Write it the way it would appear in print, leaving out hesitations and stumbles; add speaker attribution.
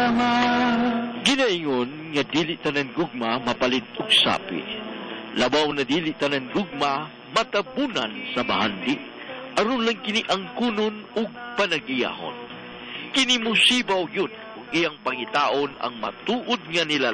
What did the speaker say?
Speaker 1: Ginaingon nga dili tanan gugma mapalit og sapi. Labaw na dili tanan gugma matabunan sa bahandi. Aron lang kini ang kunon ug panagiyahon. Kini musibaw yun kung iyang pangitaon ang matuod nga nila